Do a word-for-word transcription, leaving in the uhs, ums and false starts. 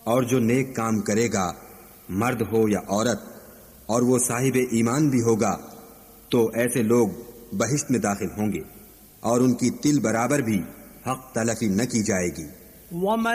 और जो नेक काम करेगा, मर्द हो या औरत, और वो साहिब ईमान भी होगा, तो ऐसे लोग बहिश्त में दाखिल होंगे और उनकी तिल बराबर भी हक तलफी न की जाएगी।